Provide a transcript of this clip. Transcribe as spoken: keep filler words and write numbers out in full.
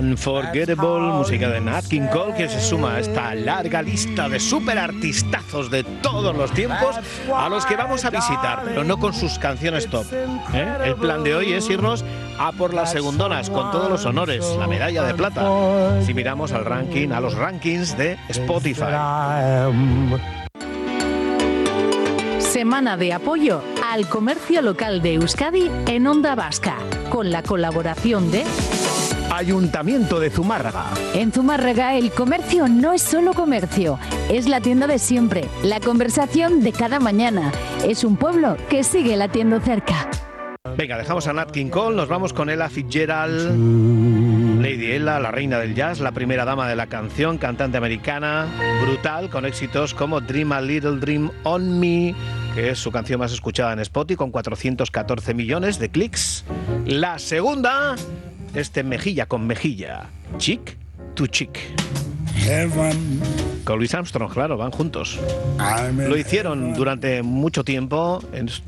Unforgettable, música de Nat King Cole, que se suma a esta larga lista de superartistazos de todos los tiempos a los que vamos a visitar, pero no con sus canciones top, ¿eh? El plan de hoy es irnos a por las segundonas, con todos los honores, la medalla de plata, si miramos al ranking, a los rankings de Spotify. Semana de apoyo al comercio local de Euskadi en Onda Vasca, con la colaboración de Ayuntamiento de Zumárraga. En Zumárraga el comercio no es solo comercio, es la tienda de siempre, la conversación de cada mañana. Es un pueblo que sigue latiendo cerca. Venga, dejamos a Nat King Cole, nos vamos con Ella Fitzgerald, Lady Ella, la reina del jazz, la primera dama de la canción, cantante americana, brutal, con éxitos como Dream a Little Dream on Me, que es su canción más escuchada en Spotify, con cuatrocientos catorce millones de clics. La segunda, este mejilla con mejilla, Chick to Chick. Con Louis Armstrong, claro, van juntos. Lo hicieron durante mucho tiempo,